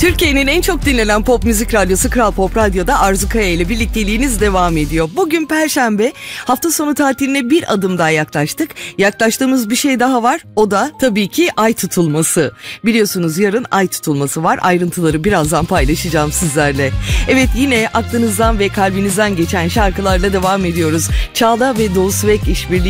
Türkiye'nin en çok dinlenen pop müzik radyosu Kral Pop Radyo'da Arzu Kaya ile birlikteliğiniz devam ediyor. Bugün Perşembe, hafta sonu tatiline bir adım daha yaklaştık. Yaklaştığımız bir şey daha var, o da tabii ki ay tutulması. Biliyorsunuz yarın ay tutulması var, ayrıntıları birazdan paylaşacağım sizlerle. Evet, yine aklınızdan ve kalbinizden geçen şarkılarla devam ediyoruz. Çağla ve Doğu Svek işbirliği